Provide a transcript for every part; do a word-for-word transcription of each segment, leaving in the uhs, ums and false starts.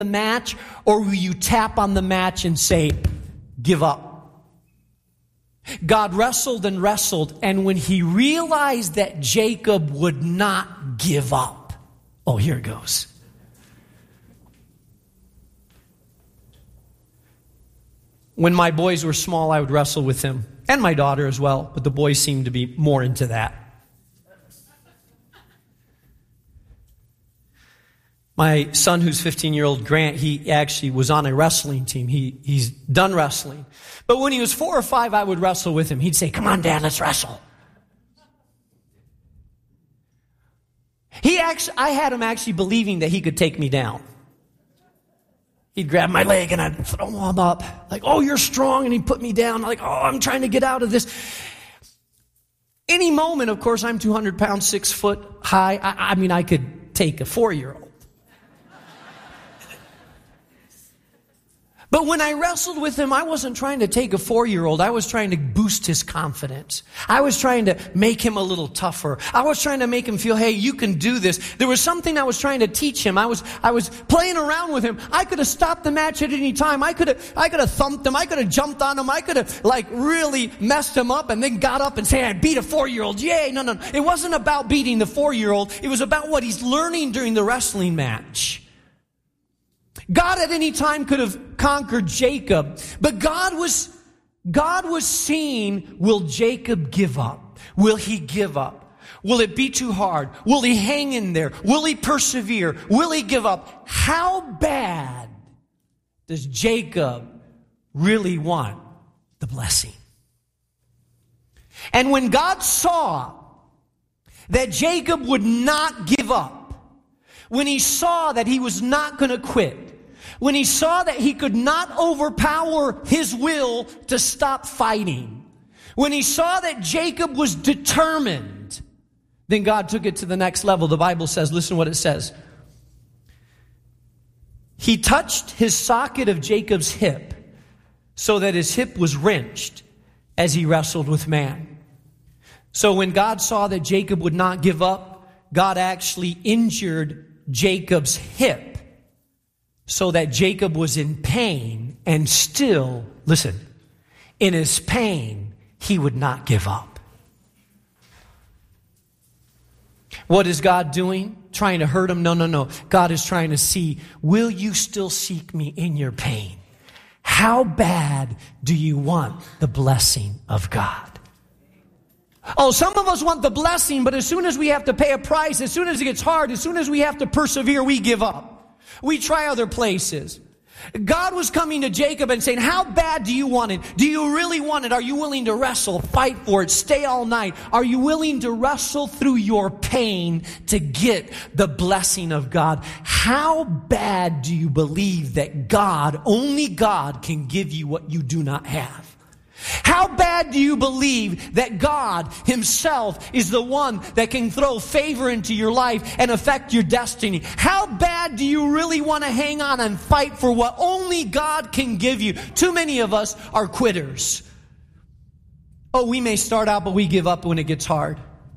the match, or will you tap on the match and say, give up? God wrestled and wrestled, and when he realized that Jacob would not give up, oh, here it goes. When my boys were small, I would wrestle with them, and my daughter as well, but the boys seemed to be more into that. My son, who's fifteen-year-old Grant, he actually was on a wrestling team. He He's done wrestling. But when he was four or five, I would wrestle with him. He'd say, come on, Dad, let's wrestle. He actually, I had him actually believing that he could take me down. He'd grab my leg and I'd throw him up. Like, oh, you're strong. And he'd put me down. Like, oh, I'm trying to get out of this. Any moment, of course, I'm two hundred pounds, six foot high. I, I mean, I could take a four-year-old. But when I wrestled with him, I wasn't trying to take a four-year-old. I was trying to boost his confidence. I was trying to make him a little tougher. I was trying to make him feel, hey, you can do this. There was something I was trying to teach him. I was I was playing around with him. I could have stopped the match at any time. I could have I could have thumped him. I could have jumped on him. I could have like really messed him up and then got up and say, I beat a four-year-old. Yay. No, no. It wasn't about beating the four-year-old. It was about what he's learning during the wrestling match. God at any time could have conquered Jacob, but God was, God was seeing, will Jacob give up? Will he give up? Will it be too hard? Will he hang in there? Will he persevere? Will he give up? How bad does Jacob really want the blessing? And when God saw that Jacob would not give up, when he saw that he was not going to quit, when he saw that he could not overpower his will to stop fighting, when he saw that Jacob was determined, then God took it to the next level. The Bible says, listen what it says. He touched his socket of Jacob's hip so that his hip was wrenched as he wrestled with man. So when God saw that Jacob would not give up, God actually injured Jacob's hip so that Jacob was in pain and still, listen, in his pain, he would not give up. What is God doing? Trying to hurt him? No, no, no. God is trying to see, will you still seek me in your pain? How bad do you want the blessing of God? Oh, some of us want the blessing, but as soon as we have to pay a price, as soon as it gets hard, as soon as we have to persevere, we give up. We try other places. God was coming to Jacob and saying, how bad do you want it? Do you really want it? Are you willing to wrestle, fight for it, stay all night? Are you willing to wrestle through your pain to get the blessing of God? How bad do you believe that God, only God, can give you what you do not have? How bad do you believe that God himself is the one that can throw favor into your life and affect your destiny? How bad do you really want to hang on and fight for what only God can give you? Too many of us are quitters. Oh, we may start out, but we give up when it gets hard.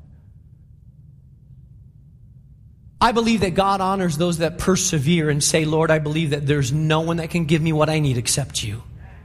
I believe that God honors those that persevere and say, Lord, I believe that there's no one that can give me what I need except you.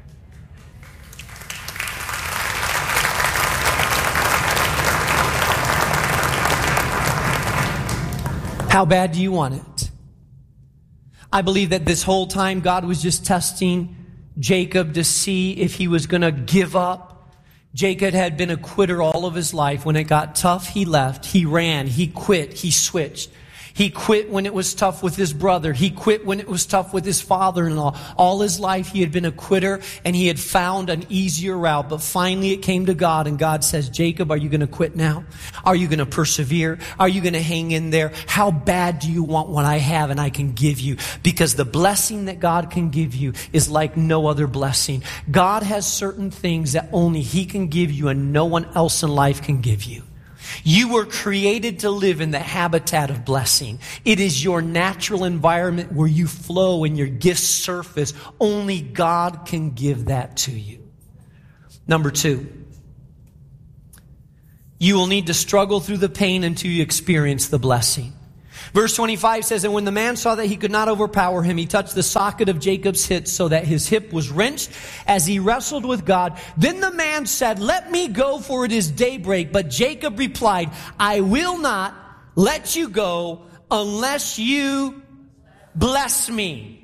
How bad do you want it? I believe that this whole time God was just testing Jacob to see if he was going to give up. Jacob had been a quitter all of his life. When it got tough, he left. He ran. He quit. He switched. He quit when it was tough with his brother. He quit when it was tough with his father-in-law. All his life he had been a quitter and he had found an easier route. But finally it came to God and God says, Jacob, are you going to quit now? Are you going to persevere? Are you going to hang in there? How bad do you want what I have and I can give you? Because the blessing that God can give you is like no other blessing. God has certain things that only he can give you and no one else in life can give you. You were created to live in the habitat of blessing. It is your natural environment where you flow and your gifts surface. Only God can give that to you. Number two, you will need to struggle through the pain until you experience the blessing. Verse twenty-five says, and when the man saw that he could not overpower him, he touched the socket of Jacob's hip so that his hip was wrenched as he wrestled with God. Then the man said, let me go, for it is daybreak. But Jacob replied, I will not let you go unless you bless me.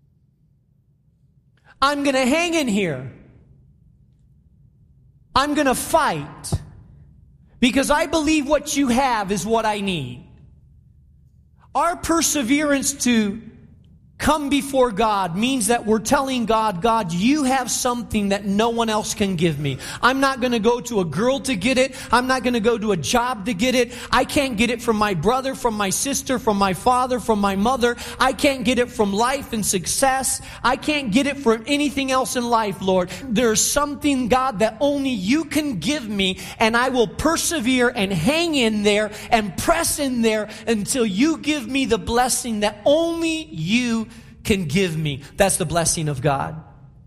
I'm going to hang in here. I'm going to fight because I believe what you have is what I need. Our perseverance to come before God means that we're telling God, God, you have something that no one else can give me. I'm not going to go to a girl to get it. I'm not going to go to a job to get it. I can't get it from my brother, from my sister, from my father, from my mother. I can't get it from life and success. I can't get it from anything else in life, Lord. There's something, God, that only you can give me, and I will persevere and hang in there and press in there until you give me the blessing that only you can give me. That's the blessing of God.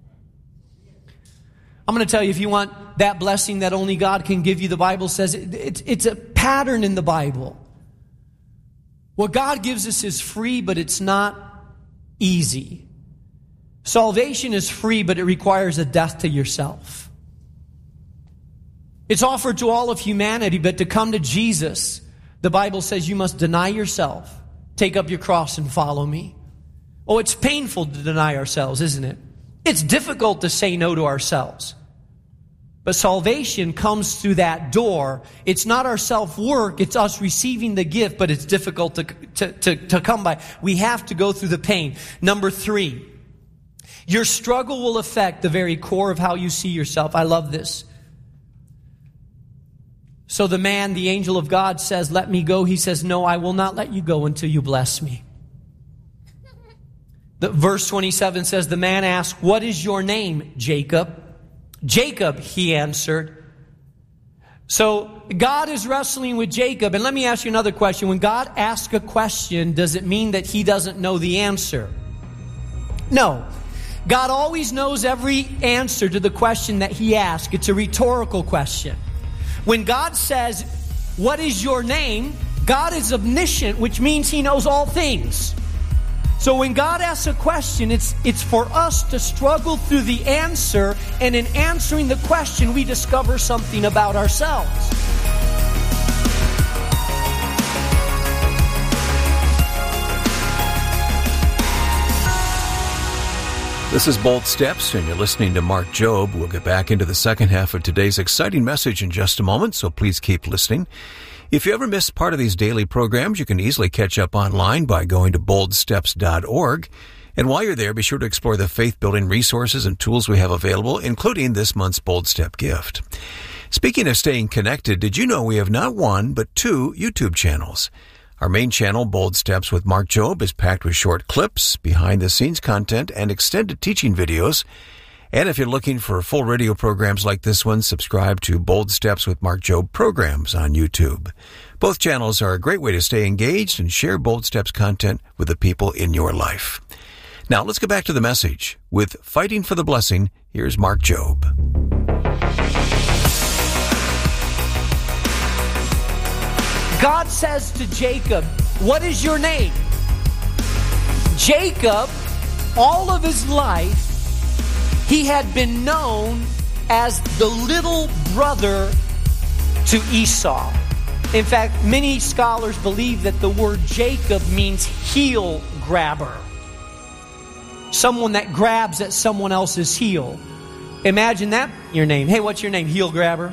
I'm going to tell you, if you want that blessing that only God can give you, the Bible says it, it, it's a pattern in the Bible. What God gives us is free, but it's not easy. Salvation is free, but it requires a death to yourself. It's offered to all of humanity, but to come to Jesus, the Bible says you must deny yourself, take up your cross and follow me. Oh, it's painful to deny ourselves, isn't it? It's difficult to say no to ourselves. But salvation comes through that door. It's not our self-work. It's us receiving the gift, but it's difficult to, to, to, to come by. We have to go through the pain. Number three, your struggle will affect the very core of how you see yourself. I love this. So the man, the angel of God, says, let me go. He says, no, I will not let you go until you bless me. The, verse twenty-seven says, the man asked, what is your name, Jacob? Jacob, he answered. So God is wrestling with Jacob. And let me ask you another question. When God asks a question, does it mean that he doesn't know the answer? No. God always knows every answer to the question that he asks. It's a rhetorical question. When God says, what is your name? God is omniscient, which means he knows all things. So when God asks a question, it's, it's for us to struggle through the answer, and in answering the question, we discover something about ourselves. This is Bold Steps, and you're listening to Mark Jobe. We'll get back into the second half of today's exciting message in just a moment, so please keep listening. If you ever miss part of these daily programs, you can easily catch up online by going to bold steps dot org. And while you're there, be sure to explore the faith-building resources and tools we have available, including this month's Bold Step gift. Speaking of staying connected, did you know we have not one, but two YouTube channels? Our main channel, Bold Steps with Mark Jobe, is packed with short clips, behind-the-scenes content, and extended teaching videos. And if you're looking for full radio programs like this one, subscribe to Bold Steps with Mark Jobe programs on YouTube. Both channels are a great way to stay engaged and share Bold Steps content with the people in your life. Now, let's get back to the message. With Fighting for the Blessing, here's Mark Jobe. God says to Jacob, what is your name? Jacob, all of his life, he had been known as the little brother to Esau. In fact, many scholars believe that the word Jacob means heel grabber. Someone that grabs at someone else's heel. Imagine that, your name. Hey, what's your name? Heel grabber.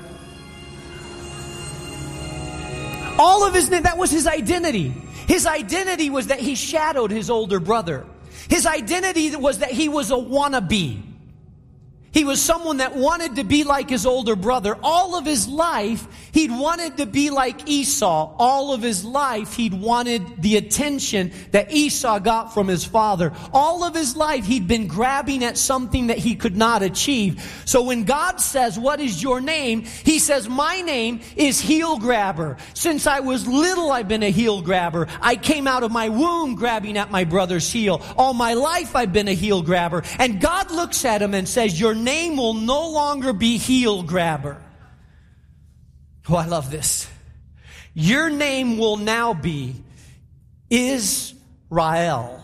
All of his name, that was his identity. His identity was that he shadowed his older brother. His identity was that he was a wannabe. He was someone that wanted to be like his older brother. All of his life, he'd wanted to be like Esau. All of his life, he'd wanted the attention that Esau got from his father. All of his life, he'd been grabbing at something that he could not achieve. So when God says, what is your name? He says, my name is heel grabber. Since I was little, I've been a heel grabber. I came out of my womb grabbing at my brother's heel. All my life, I've been a heel grabber. And God looks at him and says, your name will no longer be heel grabber. Oh, I love this. Your name will now be Israel.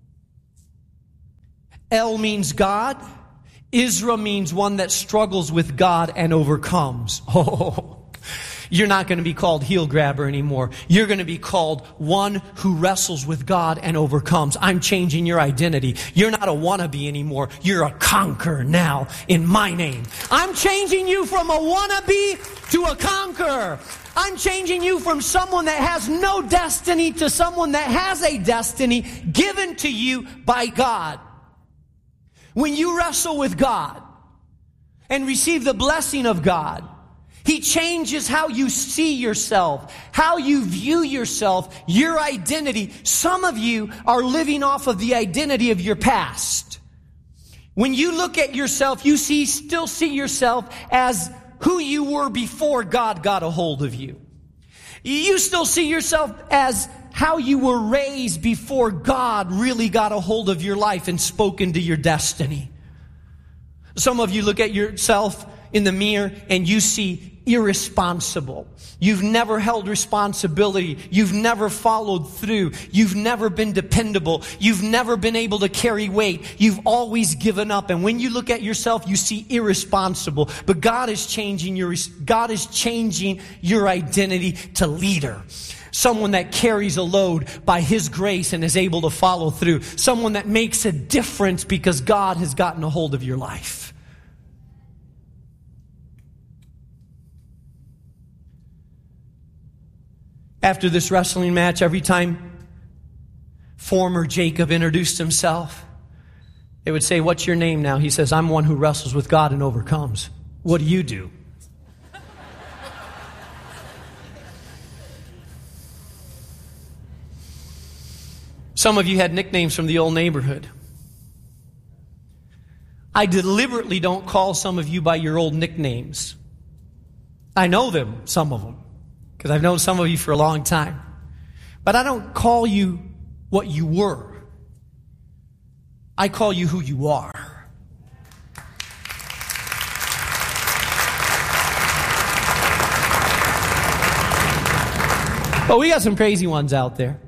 El means God. Israel means one that struggles with God and overcomes. Oh, you're not going to be called heel grabber anymore. You're going to be called one who wrestles with God and overcomes. I'm changing your identity. You're not a wannabe anymore. You're a conqueror now in my name. I'm changing you from a wannabe to a conqueror. I'm changing you from someone that has no destiny to someone that has a destiny given to you by God. When you wrestle with God and receive the blessing of God, He changes how you see yourself, how you view yourself, your identity. Some of you are living off of the identity of your past. When you look at yourself, you see, still see yourself as who you were before God got a hold of you. You still see yourself as how you were raised before God really got a hold of your life and spoke into your destiny. Some of you look at yourself in the mirror and you see irresponsible. You've never held responsibility. You've never followed through. You've never been dependable. You've never been able to carry weight. You've always given up. And when you look at yourself, you see irresponsible. But God is changing your, God is changing your identity to leader. Someone that carries a load by His grace and is able to follow through. Someone that makes a difference because God has gotten a hold of your life. After this wrestling match, every time former Jacob introduced himself, they would say, "What's your name now?" He says, "I'm one who wrestles with God and overcomes." What do you do? Some of you had nicknames from the old neighborhood. I deliberately don't call some of you by your old nicknames. I know them, some of them, because I've known some of you for a long time. But I don't call you what you were. I call you who you are. But we got some crazy ones out there.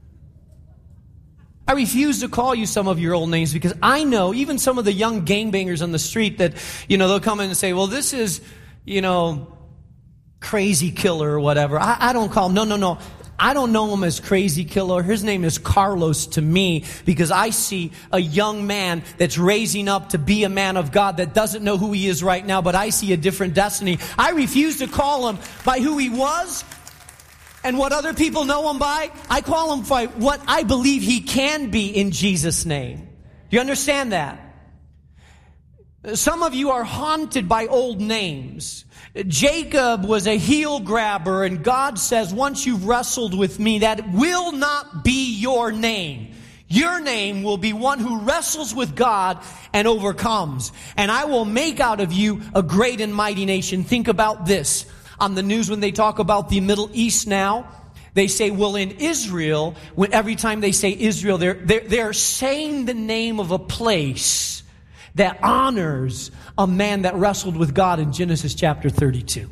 I refuse to call you some of your old names because I know even some of the young gangbangers on the street that, you know, they'll come in and say, well, this is, you know, Crazy Killer or whatever. I, I don't call him. No, no, no. I don't know him as Crazy Killer. His name is Carlos to me because I see a young man that's raising up to be a man of God that doesn't know who he is right now, but I see a different destiny. I refuse to call him by who he was and what other people know him by. I call him by what I believe he can be in Jesus' name. Do you understand that? Some of you are haunted by old names. Jacob was a heel grabber, and God says, once you've wrestled with me, that will not be your name. Your name will be one who wrestles with God and overcomes. And I will make out of you a great and mighty nation. Think about this. On the news, when they talk about the Middle East now, they say, well, in Israel, when every time they say Israel, they're, they're, they're saying the name of a place that honors a man that wrestled with God in Genesis chapter thirty-two.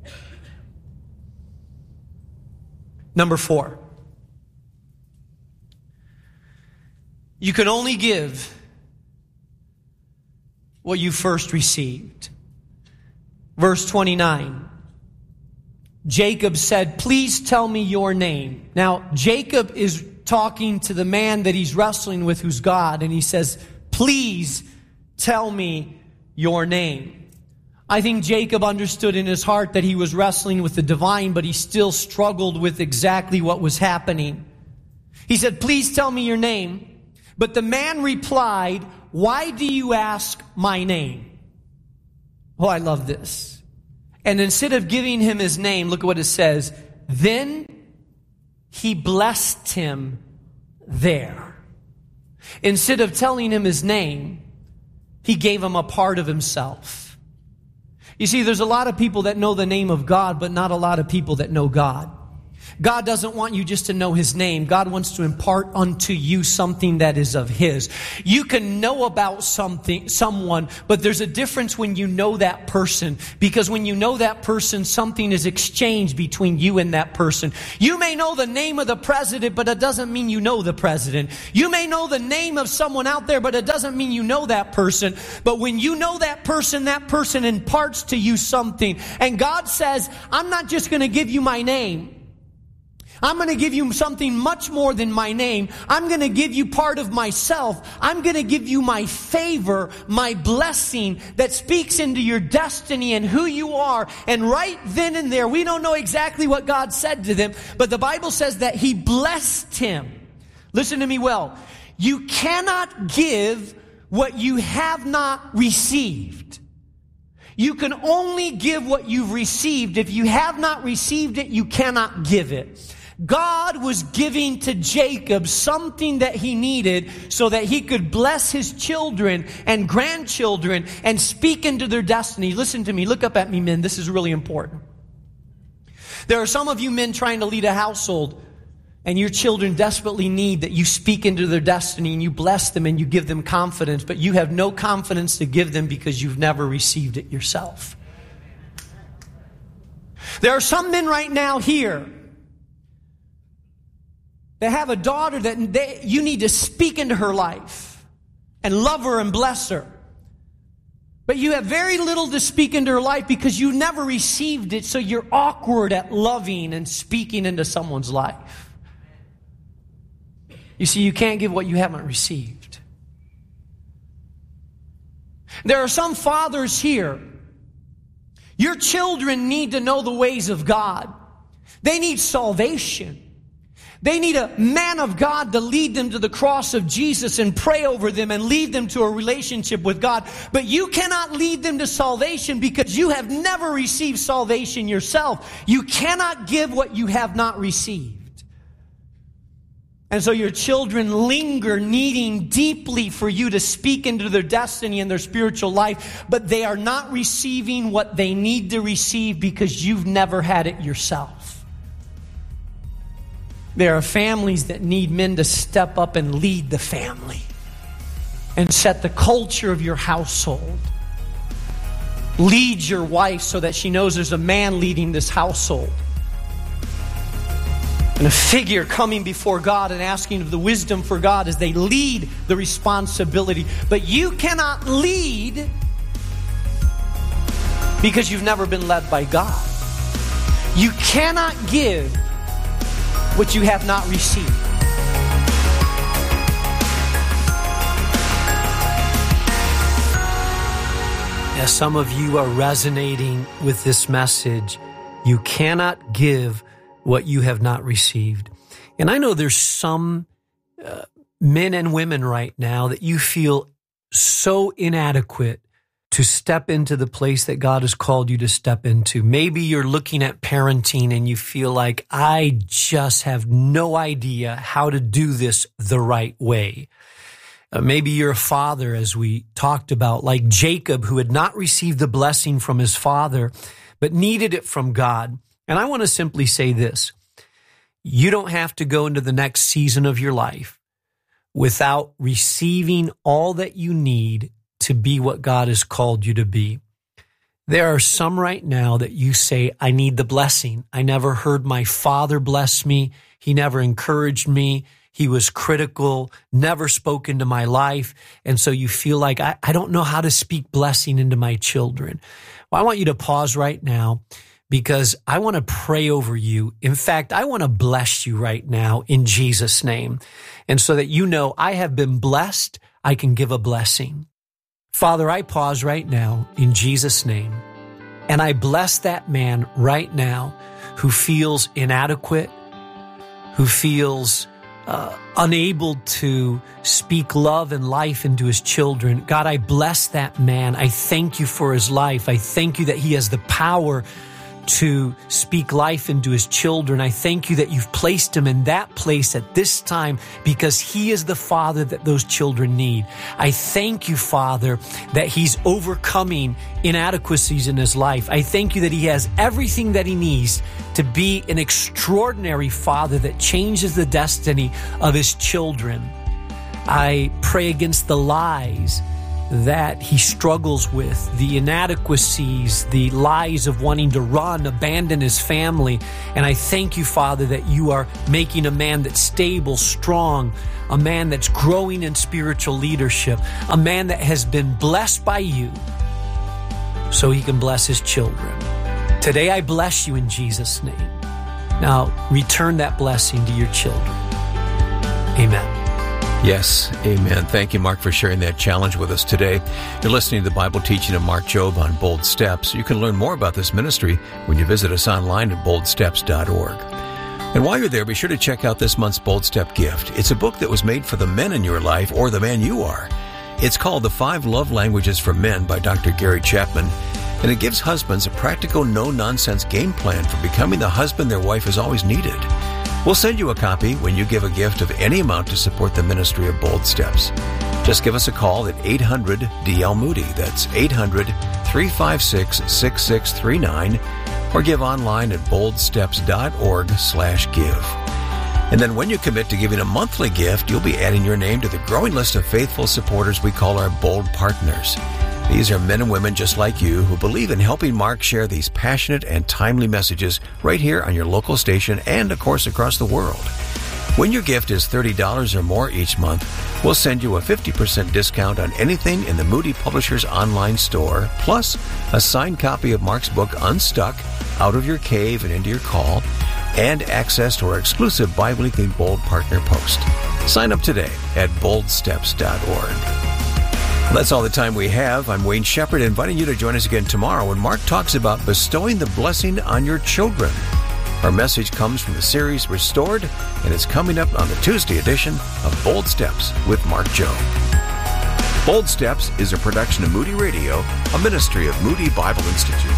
Number four. You can only give what you first received. Verse twenty-nine. Jacob said, please tell me your name. Now, Jacob is talking to the man that he's wrestling with, who's God, and he says, please tell me your name. I think Jacob understood in his heart that he was wrestling with the divine, but he still struggled with exactly what was happening. He said, please tell me your name. But the man replied, why do you ask my name? Oh, I love this. And instead of giving him his name, look at what it says. Then he blessed him there. Instead of telling him his name, he gave him a part of himself. You see, there's a lot of people that know the name of God, but not a lot of people that know God. God doesn't want you just to know His name. God wants to impart unto you something that is of His. You can know about something, someone, but there's a difference when you know that person. Because when you know that person, something is exchanged between you and that person. You may know the name of the president, but it doesn't mean you know the president. You may know the name of someone out there, but it doesn't mean you know that person. But when you know that person, that person imparts to you something. And God says, I'm not just going to give you my name. I'm going to give you something much more than my name. I'm going to give you part of myself. I'm going to give you my favor, my blessing that speaks into your destiny and who you are. And right then and there, we don't know exactly what God said to them, but the Bible says that He blessed him. Listen to me well. You cannot give what you have not received. You can only give what you've received. If you have not received it, you cannot give it. God was giving to Jacob something that he needed so that he could bless his children and grandchildren and speak into their destiny. Listen to me. Look up at me, men. This is really important. There are some of you men trying to lead a household, and your children desperately need that you speak into their destiny and you bless them and you give them confidence, but you have no confidence to give them because you've never received it yourself. There are some men right now here that have a daughter that they, you need to speak into her life and love her and bless her. But you have very little to speak into her life because you never received it, so you're awkward at loving and speaking into someone's life. You see, you can't give what you haven't received. There are some fathers here. Your children need to know the ways of God. They need salvation. They need a man of God to lead them to the cross of Jesus and pray over them and lead them to a relationship with God. But you cannot lead them to salvation because you have never received salvation yourself. You cannot give what you have not received. And so your children linger needing deeply for you to speak into their destiny and their spiritual life, but they are not receiving what they need to receive because you've never had it yourself. There are families that need men to step up and lead the family and set the culture of your household. Lead your wife so that she knows there's a man leading this household. And a figure coming before God and asking of the wisdom for God as they lead the responsibility. But you cannot lead because you've never been led by God. You cannot give what you have not received. As some of you are resonating with this message, you cannot give what you have not received. And I know there's some uh, men and women right now that you feel so inadequate to step into the place that God has called you to step into. Maybe you're looking at parenting and you feel like, I just have no idea how to do this the right way. Uh, maybe you're a father, as we talked about, like Jacob, who had not received the blessing from his father, but needed it from God. And I want to simply say this. You don't have to go into the next season of your life without receiving all that you need to be what God has called you to be. There are some right now that you say, I need the blessing. I never heard my father bless me. He never encouraged me. He was critical, never spoke into my life. And so you feel like, I, I don't know how to speak blessing into my children. Well, I want you to pause right now because I want to pray over you. In fact, I want to bless you right now in Jesus' name. And so that you know I have been blessed, I can give a blessing. Father, I pause right now in Jesus' name, and I bless that man right now who feels inadequate, who feels uh, unable to speak love and life into his children. God, I bless that man. I thank you for his life. I thank you that he has the power to speak life into his children. I thank you that you've placed him in that place at this time because he is the father that those children need. I thank you, Father, that he's overcoming inadequacies in his life. I thank you that he has everything that he needs to be an extraordinary father that changes the destiny of his children. I pray against the lies that he struggles with, the inadequacies, the lies of wanting to run, abandon his family. And I thank you, Father, that you are making a man that's stable, strong, a man that's growing in spiritual leadership, a man that has been blessed by you so he can bless his children. Today I bless you in Jesus' name. Now return that blessing to your children. Amen. Yes, amen. Thank you, Mark, for sharing that challenge with us today. You're listening to the Bible teaching of Mark Jobe on Bold Steps. You can learn more about this ministry when you visit us online at bold steps dot org. And while you're there, be sure to check out this month's Bold Step gift. It's a book that was made for the men in your life or the man you are. It's called The Five Love Languages for Men by Doctor Gary Chapman, and it gives husbands a practical, no-nonsense game plan for becoming the husband their wife has always needed. We'll send you a copy when you give a gift of any amount to support the ministry of Bold Steps. Just give us a call at eight hundred D L Moody. That's eight hundred, three five six, six six three nine. Or give online at bold steps dot org slash give. And then when you commit to giving a monthly gift, you'll be adding your name to the growing list of faithful supporters we call our Bold Partners. These are men and women just like you who believe in helping Mark share these passionate and timely messages right here on your local station and, of course, across the world. When your gift is thirty dollars or more each month, we'll send you a fifty percent discount on anything in the Moody Publishers online store, plus a signed copy of Mark's book, Unstuck, Out of Your Cave and Into Your Call, and access to our exclusive bi-weekly Bold Partner Post. Sign up today at bold steps dot org. That's all the time we have. I'm Wayne Shepherd, inviting you to join us again tomorrow when Mark talks about bestowing the blessing on your children. Our message comes from the series Restored, and it's coming up on the Tuesday edition of Bold Steps with Mark Jobe. Bold Steps is a production of Moody Radio, a ministry of Moody Bible Institute.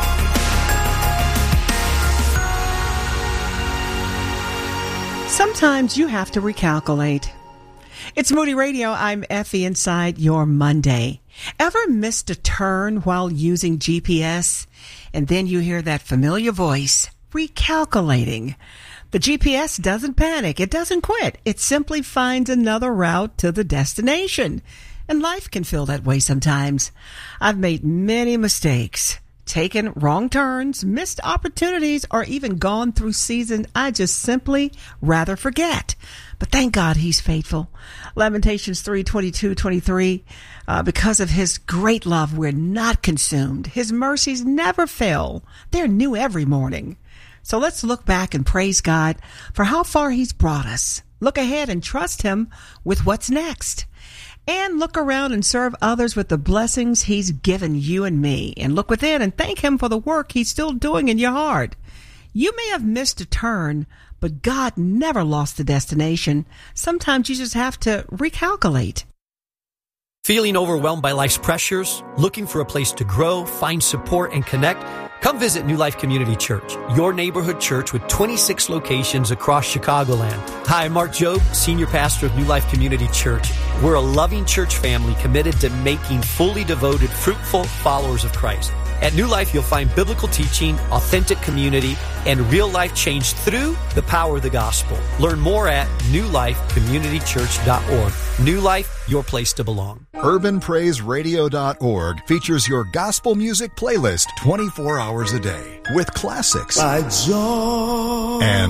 Sometimes you have to recalculate. It's Moody Radio. I'm Effie inside your Monday. Ever missed a turn while using G P S? And then you hear that familiar voice recalculating. The G P S doesn't panic. It doesn't quit. It simply finds another route to the destination. And life can feel that way sometimes. I've made many mistakes, taken wrong turns, missed opportunities, or even gone through seasons I just simply rather forget. But thank God he's faithful. Lamentations three twenty-two twenty-three. Uh, because of his great love, we're not consumed. His mercies never fail. They're new every morning. So let's look back and praise God for how far he's brought us. Look ahead and trust him with what's next. And look around and serve others with the blessings he's given you and me. And look within and thank him for the work he's still doing in your heart. You may have missed a turn, but God never lost the destination. Sometimes you just have to recalculate. Feeling overwhelmed by life's pressures? Looking for a place to grow, find support, and connect? Come visit New Life Community Church, your neighborhood church with twenty-six locations across Chicagoland. Hi, I'm Mark Jobe, Senior Pastor of New Life Community Church. We're a loving church family committed to making fully devoted, fruitful followers of Christ. At New Life, you'll find biblical teaching, authentic community, and real life change through the power of the gospel. Learn more at new life community church dot org. New Life, your place to belong. urban praise radio dot org features your gospel music playlist twenty-four hours a day with classics by joy and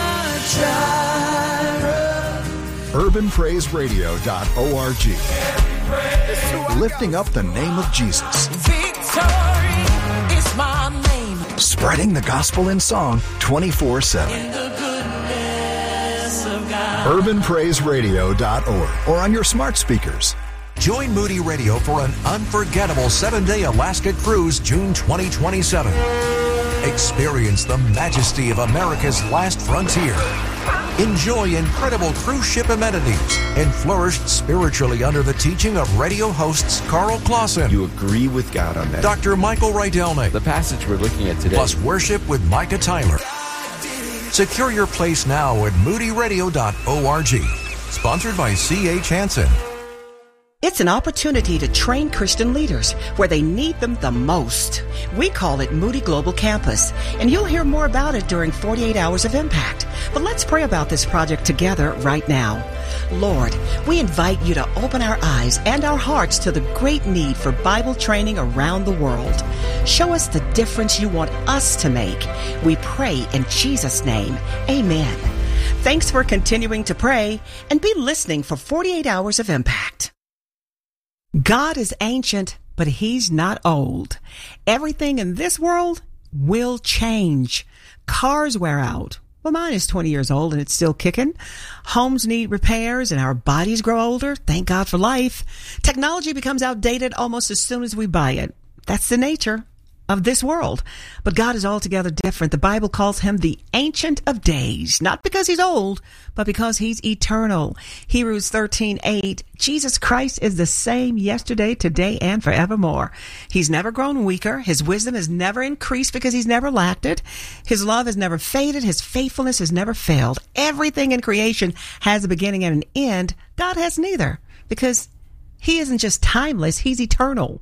urban praise radio dot org, lifting up the name of Jesus. Victory is my name. Spreading the gospel in song twenty-four seven. In the goodness of God. urban praise radio dot org or on your smart speakers. Join Moody Radio for an unforgettable seven-day Alaska cruise June twenty twenty-seven. Experience the majesty of America's last frontier. enjoy incredible cruise ship amenities, and flourish spiritually under the teaching of radio hosts Carl Clausen, You agree with God on that. Doctor Michael Rydelnik, The passage we're looking at today. plus worship with Micah Tyler. Secure your place now at moody radio dot org. Sponsored by C H Hansen. It's an opportunity to train Christian leaders where they need them the most. We call it Moody Global Campus, and you'll hear more about it during forty-eight Hours of Impact. But let's pray about this project together right now. Lord, we invite you to open our eyes and our hearts to the great need for Bible training around the world. Show us the difference you want us to make. We pray in Jesus' name. Amen. Thanks for continuing to pray, and be listening for forty-eight Hours of Impact. God is ancient, but He's not old. Everything in this world will change. Cars wear out. Well, mine is twenty years old and it's still kicking. Homes need repairs and our bodies grow older. Thank God for life. Technology becomes outdated almost as soon as we buy it. That's the nature of this world. But God is altogether different. The Bible calls Him the Ancient of Days, not because He's old, but because He's eternal. Hebrews thirteen eight, Jesus Christ is the same yesterday, today, and forevermore. He's never grown weaker. His wisdom has never increased because He's never lacked it. His love has never faded. His faithfulness has never failed. Everything in creation has a beginning and an end. God has neither, because He isn't just timeless, He's eternal.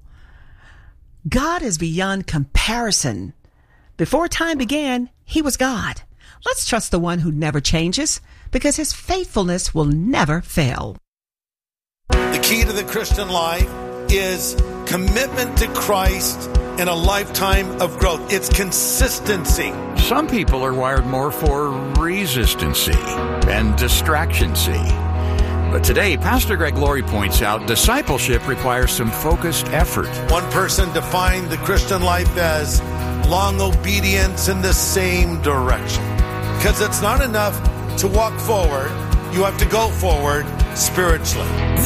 God is beyond comparison. Before time began, He was God. Let's trust the one who never changes, because His faithfulness will never fail. The key to the Christian life is commitment to Christ and a lifetime of growth. It's consistency. Some people are wired more for resistancy and distractioncy. But today, Pastor Greg Laurie points out discipleship requires some focused effort. One person defined the Christian life as long obedience in the same direction. Because it's not enough to walk forward. You have to go forward spiritually.